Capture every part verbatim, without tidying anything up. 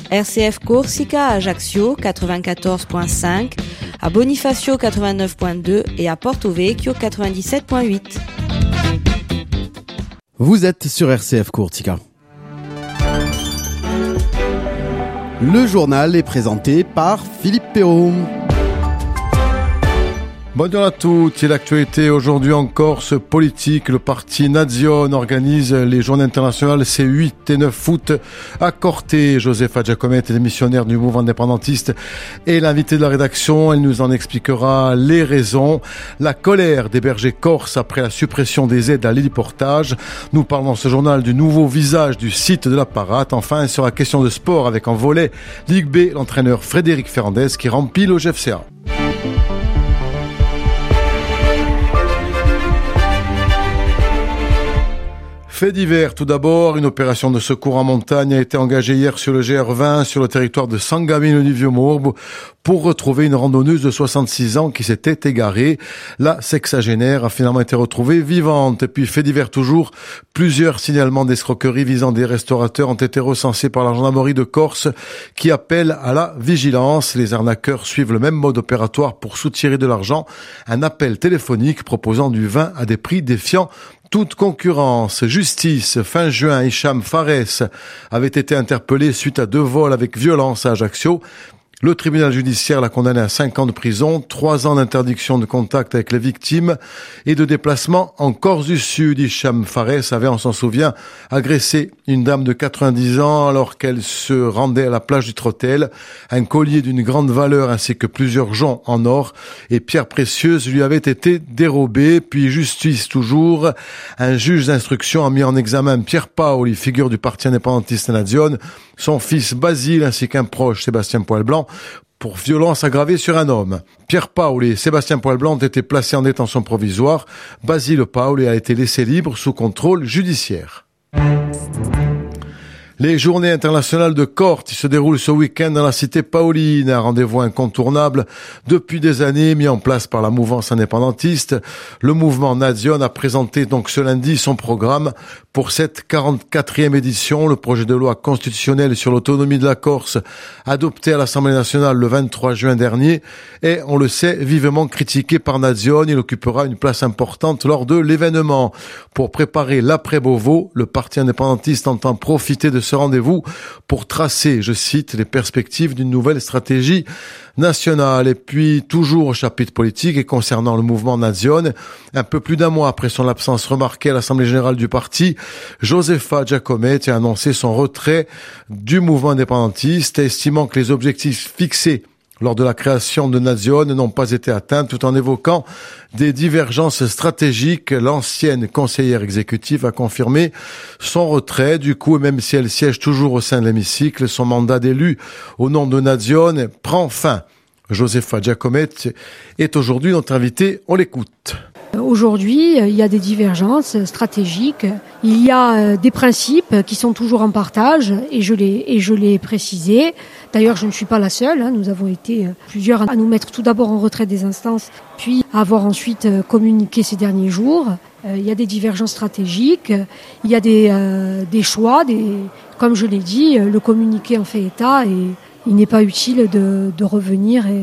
R C F Corsica à Ajaccio quatre-vingt-quatorze virgule cinq, à Bonifacio quatre-vingt-neuf virgule deux et à Porto Vecchio quatre-vingt-dix-sept virgule huit. Vous êtes sur R C F Corsica. Le journal est présenté par Philippe Perrault. Bonjour à tous. Et l'actualité aujourd'hui en Corse politique. Le parti Nazione organise les journées internationales C huit et neuf août à Corté. Josefa Giacomette, démissionnaire du mouvement indépendantiste, est l'invité de la rédaction. Elle nous en expliquera les raisons. La colère des bergers corses après la suppression des aides à l'héliportage. Nous parlons dans ce journal du nouveau visage du site de la Parade. Enfin, il sera question de sport avec en volley Ligue B, l'entraîneur Frédéric Ferrandez qui remplit le G F C A. Fait divers, tout d'abord, une opération de secours en montagne a été engagée hier sur le G R vingt, sur le territoire de Sangamino du Vieux-Mourbe, pour retrouver une randonneuse de soixante-six ans qui s'était égarée. La sexagénaire a finalement été retrouvée vivante. Et puis, fait divers toujours, plusieurs signalements d'escroquerie visant des restaurateurs ont été recensés par la gendarmerie de Corse, qui appelle à la vigilance. Les arnaqueurs suivent le même mode opératoire pour soutirer de l'argent. Un appel téléphonique proposant du vin à des prix défiant toute concurrence. Justice. Fin juin, Hicham Fares avait été interpellé suite à deux vols avec violence à Ajaccio. Le tribunal judiciaire l'a condamné à cinq ans de prison, trois ans d'interdiction de contact avec les victimes et de déplacement en Corse du Sud. Hicham Fares avait, on s'en souvient, agressé une dame de quatre-vingt-dix ans alors qu'elle se rendait à la plage du Trottel. Un collier d'une grande valeur ainsi que plusieurs joncs en or et pierres précieuses lui avaient été dérobés. Puis justice toujours. Un juge d'instruction a mis en examen Pierre Paoli, figure du parti indépendantiste Nazione, son fils Basile ainsi qu'un proche, Sébastien Poilblanc, pour violence aggravée sur un homme. Pierre Paoli et Sébastien Poilblanc ont été placés en détention provisoire. Basile Paoli a été laissé libre sous contrôle judiciaire. Les journées internationales de Corte se déroulent ce week-end dans la cité paoline, un rendez-vous incontournable depuis des années mis en place par la mouvance indépendantiste. Le mouvement Nazione a présenté donc ce lundi son programme pour cette quarante-quatrième édition. Le projet de loi constitutionnelle sur l'autonomie de la Corse, adopté à l'Assemblée nationale le vingt-trois juin dernier, est, on le sait, vivement critiqué par Nazione. Il occupera une place importante lors de l'événement. Pour préparer l'après-Beauvau, le parti indépendantiste entend profiter de ce rendez-vous pour tracer, je cite, les perspectives d'une nouvelle stratégie nationale. Et puis, toujours au chapitre politique et concernant le mouvement Nazione, un peu plus d'un mois après son absence remarquée à l'Assemblée générale du parti, Josefa Giacomette a annoncé son retrait du mouvement indépendantiste, estimant que les objectifs fixés lors de la création de Nazione n'ont pas été atteints, tout en évoquant des divergences stratégiques. L'ancienne conseillère exécutive a confirmé son retrait. Du coup, même si elle siège toujours au sein de l'hémicycle, son mandat d'élu au nom de Nazione prend fin. Josefa Giacomette est aujourd'hui notre invitée. On l'écoute. Aujourd'hui, il y a des divergences stratégiques, il y a des principes qui sont toujours en partage et je l'ai, et je l'ai précisé. D'ailleurs, je ne suis pas la seule, hein. Nous avons été plusieurs à nous mettre tout d'abord en retrait des instances, puis à avoir ensuite communiqué ces derniers jours. Il y a des divergences stratégiques, il y a des, euh, des choix, des, comme je l'ai dit, le communiqué en fait état et il n'est pas utile de, de revenir et,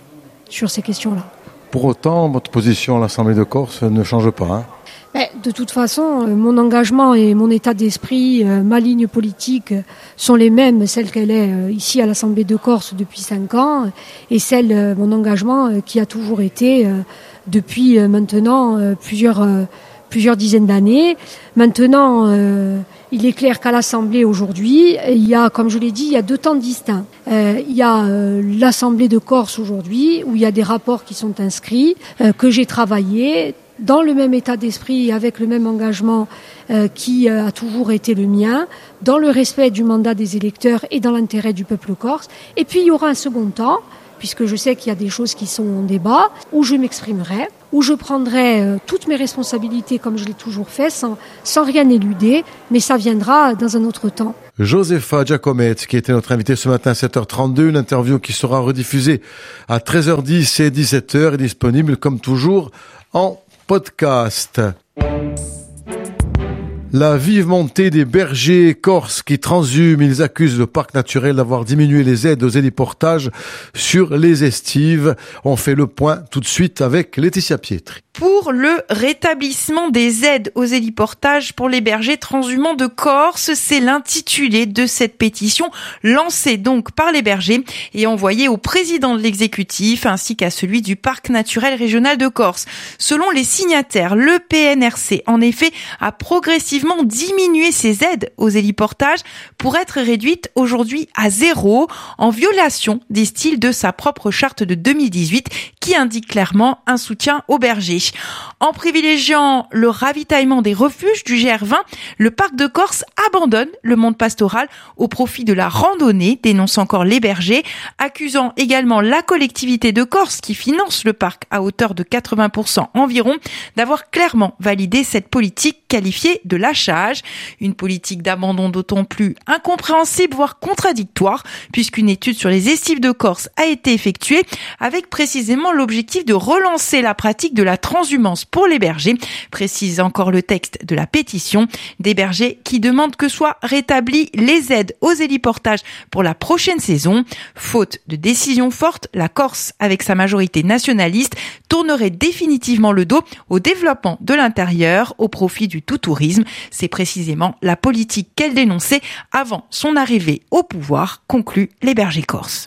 sur ces questions-là. Pour autant, votre position à l'Assemblée de Corse ne change pas, hein ? Mais de toute façon, mon engagement et mon état d'esprit, ma ligne politique sont les mêmes, celle qu'elle est ici à l'Assemblée de Corse depuis cinq ans, et celle, mon engagement qui a toujours été depuis maintenant plusieurs, plusieurs dizaines d'années. Maintenant, il est clair qu'à l'Assemblée aujourd'hui, il y a, comme je l'ai dit, il y a deux temps distincts. Euh, il y a euh, l'Assemblée de Corse aujourd'hui, où il y a des rapports qui sont inscrits, euh, que j'ai travaillé dans le même état d'esprit, avec le même engagement euh, qui euh, a toujours été le mien, dans le respect du mandat des électeurs et dans l'intérêt du peuple corse. Et puis il y aura un second temps, puisque je sais qu'il y a des choses qui sont en débat, où je m'exprimerai, où je prendrai euh, toutes mes responsabilités comme je l'ai toujours fait, sans, sans rien éluder, mais ça viendra dans un autre temps. Josefa Giacomette, qui était notre invitée ce matin à sept heures trente-deux, une interview qui sera rediffusée à treize heures dix et dix-sept heures, est disponible comme toujours en podcast. La vive montée des bergers corses qui transhument, ils accusent le parc naturel d'avoir diminué les aides aux héliportages sur les estives. On fait le point tout de suite avec Laetitia Pietri. Pour le rétablissement des aides aux héliportages pour les bergers transhumants de Corse, c'est l'intitulé de cette pétition lancée donc par les bergers et envoyée au président de l'exécutif ainsi qu'à celui du parc naturel régional de Corse. Selon les signataires, le P N R C en effet a progressivement diminué ses aides aux héliportages pour être réduite aujourd'hui à zéro, en violation, disent-ils, de sa propre charte de deux mille dix-huit qui indique clairement un soutien aux bergers. En privilégiant le ravitaillement des refuges du G R vingt, le parc de Corse abandonne le monde pastoral au profit de la randonnée, dénoncent encore les bergers, accusant également la collectivité de Corse qui finance le parc à hauteur de quatre-vingts pour cent environ d'avoir clairement validé cette politique qualifiée de lâchage. Une politique d'abandon d'autant plus incompréhensible, voire contradictoire, puisqu'une étude sur les estives de Corse a été effectuée avec précisément l'objectif de relancer la pratique de la transhumance pour les bergers, précise encore le texte de la pétition. Des bergers qui demandent que soient rétablies les aides aux héliportages pour la prochaine saison. Faute de décision forte, la Corse, avec sa majorité nationaliste, tournerait définitivement le dos au développement de l'intérieur au profit du tout-tourisme. C'est précisément la politique qu'elle dénonçait avant son arrivée au pouvoir, conclut les bergers corses.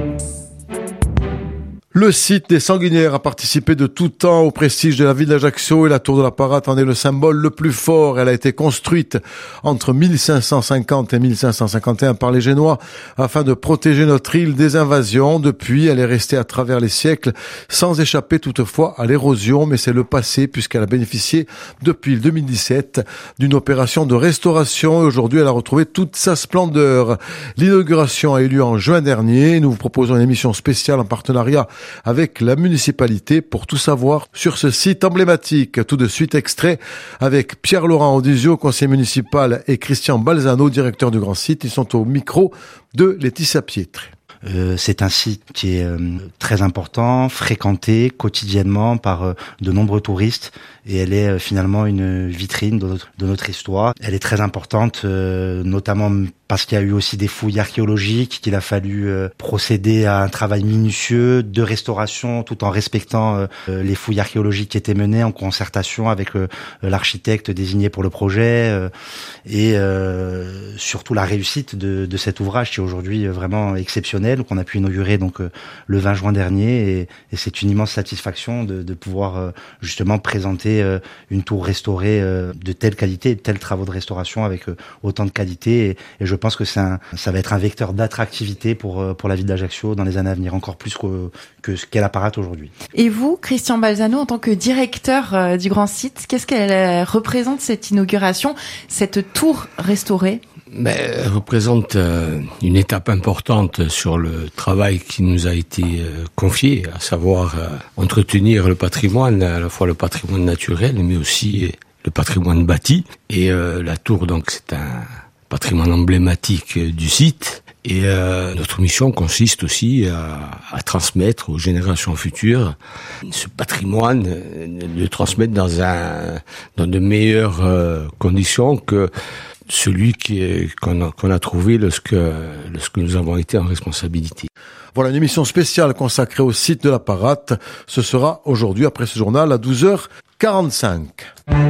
Le site des Sanguinaires a participé de tout temps au prestige de la ville d'Ajaccio et la tour de la Parate en est le symbole le plus fort. Elle a été construite entre mille cinq cent cinquante et mille cinq cent cinquante et un par les Génois afin de protéger notre île des invasions. Depuis, elle est restée à travers les siècles sans échapper toutefois à l'érosion, mais c'est le passé puisqu'elle a bénéficié depuis le deux mille dix-sept d'une opération de restauration et aujourd'hui elle a retrouvé toute sa splendeur. L'inauguration a eu lieu en juin dernier. Nous vous proposons une émission spéciale en partenariat avec la municipalité pour tout savoir sur ce site emblématique. Tout de suite, extrait avec Pierre-Laurent Audisio, conseiller municipal, et Christian Balzano, directeur du grand site. Ils sont au micro de Laetitia Pietri. Euh, c'est un site qui est euh, très important, fréquenté quotidiennement par euh, de nombreux touristes et elle est euh, finalement une vitrine de notre, de notre histoire. Elle est très importante, euh, notamment parce qu'il y a eu aussi des fouilles archéologiques, qu'il a fallu euh, procéder à un travail minutieux de restauration tout en respectant euh, les fouilles archéologiques qui étaient menées en concertation avec euh, l'architecte désigné pour le projet euh, et euh, surtout la réussite de, de cet ouvrage qui est aujourd'hui vraiment exceptionnel, qu'on a pu inaugurer donc euh, le vingt juin dernier et, et c'est une immense satisfaction de, de pouvoir euh, justement présenter euh, une tour restaurée euh, de telle qualité, de tels travaux de restauration avec euh, autant de qualité et, et je Je pense que c'est un, ça va être un vecteur d'attractivité pour pour la ville d'Ajaccio dans les années à venir, encore plus que, que ce qu'elle apparate aujourd'hui. Et vous, Christian Balzano, en tant que directeur euh, du grand site, qu'est-ce qu'elle euh, représente cette inauguration, cette tour restaurée ? Ben, elle représente euh, une étape importante sur le travail qui nous a été euh, confié, à savoir euh, entretenir le patrimoine, à la fois le patrimoine naturel, mais aussi le patrimoine bâti. Et euh, la tour, donc, c'est un patrimoine emblématique du site et euh, notre mission consiste aussi à, à transmettre aux générations futures ce patrimoine, de le transmettre dans un dans de meilleures euh, conditions que celui qui est, qu'on a, qu'on a trouvé lorsque lorsque nous avons été en responsabilité. Voilà une émission spéciale consacrée au site de la Parate. Ce sera aujourd'hui après ce journal à douze heures quarante-cinq.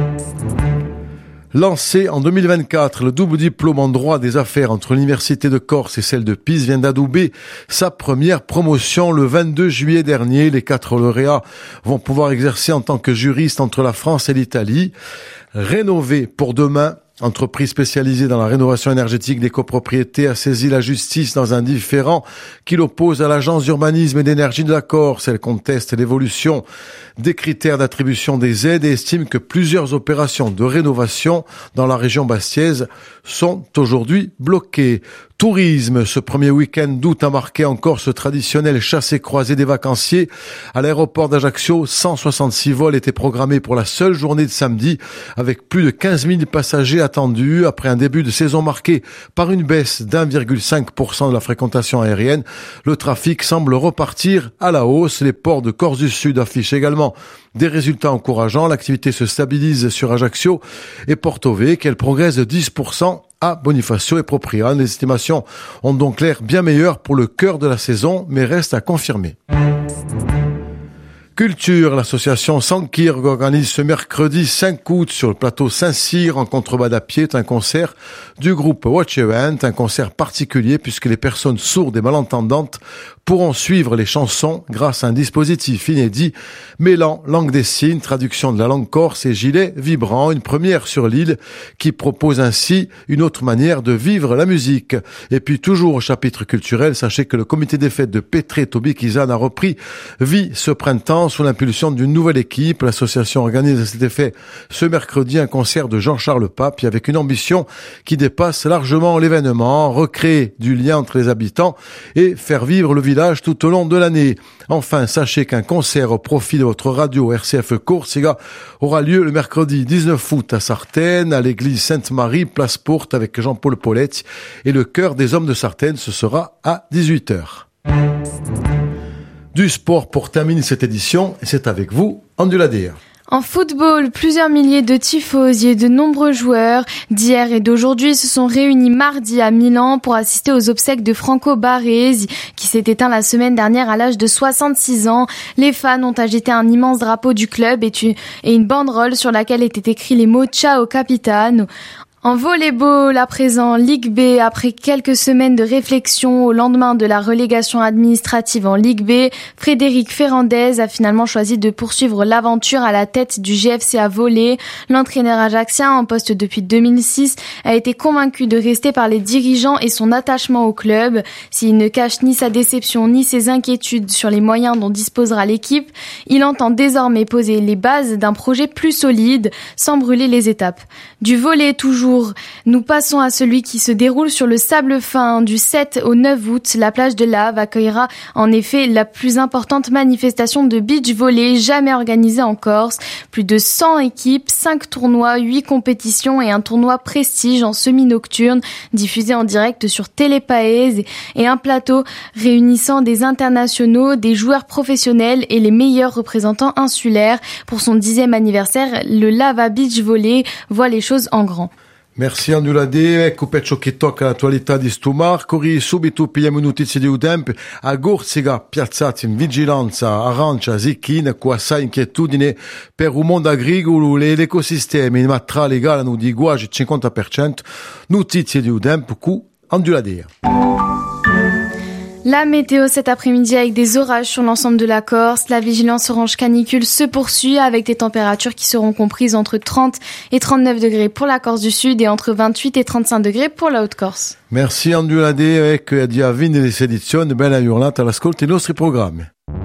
Lancé en deux mille vingt-quatre, le double diplôme en droit des affaires entre l'Université de Corse et celle de Pise vient d'adouber sa première promotion le vingt-deux juillet dernier. Les quatre lauréats vont pouvoir exercer en tant que juristes entre la France et l'Italie. Rénover pour demain. Entreprise spécialisée dans la rénovation énergétique des copropriétés a saisi la justice dans un différend qui l'oppose à l'Agence d'urbanisme et d'énergie de la Corse. Elle conteste l'évolution des critères d'attribution des aides et estime que plusieurs opérations de rénovation dans la région bastiaise sont aujourd'hui bloquées. Tourisme, ce premier week-end d'août a marqué encore ce traditionnel chassé-croisé des vacanciers. À l'aéroport d'Ajaccio, cent soixante-six vols étaient programmés pour la seule journée de samedi, avec plus de quinze mille passagers attendus attendu. Après un début de saison marqué par une baisse d'un virgule cinq pour cent de la fréquentation aérienne, le trafic semble repartir à la hausse. Les ports de Corse du Sud affichent également des résultats encourageants. L'activité se stabilise sur Ajaccio et Porto Vecchio, qu'elle progresse de dix pour cent à Bonifacio et Propriano. Les estimations ont donc l'air bien meilleures pour le cœur de la saison, mais reste à confirmer. Culture, l'association Sankirk organise ce mercredi cinq août sur le plateau Saint-Cyr en contrebas à pied un concert du groupe Watch Event, un concert particulier puisque les personnes sourdes et malentendantes pourront suivre les chansons grâce à un dispositif inédit mêlant langue des signes, traduction de la langue corse et gilet vibrant, une première sur l'île qui propose ainsi une autre manière de vivre la musique. Et puis toujours au chapitre culturel, sachez que le comité des fêtes de Petré Toby Kizan a repris vie ce printemps sous l'impulsion d'une nouvelle équipe. L'association organise à cet effet ce mercredi un concert de Jean-Charles Pape avec une ambition qui dépasse largement l'événement, recréer du lien entre les habitants et faire vivre le village tout au long de l'année. Enfin, sachez qu'un concert au profit de votre radio R C F Corsica aura lieu le mercredi dix-neuf août à Sartène, à l'église Sainte-Marie, place Porte avec Jean-Paul Poletti et le chœur des hommes de Sartène, ce sera à dix-huit heures. Du sport pour terminer cette édition, et c'est avec vous, Anduladir. En football, plusieurs milliers de tifosi et de nombreux joueurs d'hier et d'aujourd'hui se sont réunis mardi à Milan pour assister aux obsèques de Franco Baresi, qui s'est éteint la semaine dernière à l'âge de soixante-six ans. Les fans ont agité un immense drapeau du club et une banderole sur laquelle étaient écrits les mots « Ciao Capitano ». En volleyball, à présent, Ligue B, après quelques semaines de réflexion au lendemain de la relégation administrative en Ligue B, Frédéric Ferrandez a finalement choisi de poursuivre l'aventure à la tête du G F C A Volley. L'entraîneur ajaxien, en poste depuis deux mille six, a été convaincu de rester par les dirigeants et son attachement au club. S'il ne cache ni sa déception ni ses inquiétudes sur les moyens dont disposera l'équipe, il entend désormais poser les bases d'un projet plus solide, sans brûler les étapes. Du volley toujours, nous passons à celui qui se déroule sur le sable fin. Du sept au neuf août, la plage de Lave accueillera en effet la plus importante manifestation de beach volley jamais organisée en Corse. Plus de cent équipes, cinq tournois, huit compétitions et un tournoi prestige en semi-nocturne diffusé en direct sur Télépaèse et un plateau réunissant des internationaux, des joueurs professionnels et les meilleurs représentants insulaires. Pour son dixième anniversaire, le Lava Beach Volley voit les choses en grand. Merci Andulade, ecco pezzo che tocca l'attualità di sto Marcori, subito pigliamo notizie di Udemp, a Gorsiga piazzati in vigilanza arancia zicchina, con assai inquietudine per un mondo agricolo e l'ecosistema, in matra legale hanno di quasi cinquanta per cento, notizie di Udemp con Andulade. La météo cet après-midi avec des orages sur l'ensemble de la Corse. La vigilance orange canicule se poursuit avec des températures qui seront comprises entre trente et trente-neuf degrés pour la Corse du Sud et entre vingt-huit et trente-cinq degrés pour la Haute-Corse. Merci Andulade, ecco a di avvine di sedizione, bella giornata all'ascolto dei nostri programmi.